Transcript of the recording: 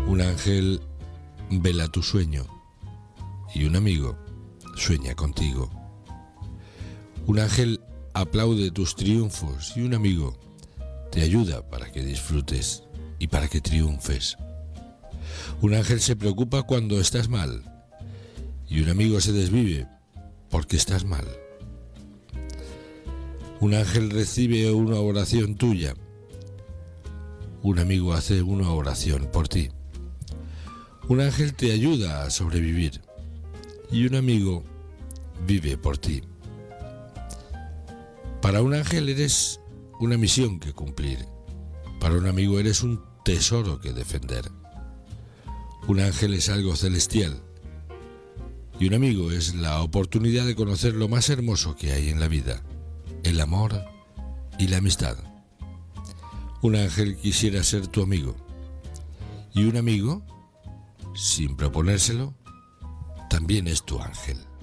Un ángel vela tu sueño y un amigo sueña contigo. Un ángel aplaude tus triunfos y un amigo te ayuda para que disfrutes y para que triunfes. Un ángel se preocupa cuando estás mal y un amigo se desvive porque estás mal. Un ángel recibe una oración tuya. Un amigo hace una oración por ti. Un ángel te ayuda a sobrevivir y un amigo vive por ti. Para un ángel eres una misión que cumplir. Para un amigo eres un tesoro que defender. Un ángel es algo celestial y un amigo es la oportunidad de conocer lo más hermoso que hay en la vida, el amor y la amistad. Un ángel quisiera ser tu amigo y un amigo, sin proponérselo, también es tu ángel.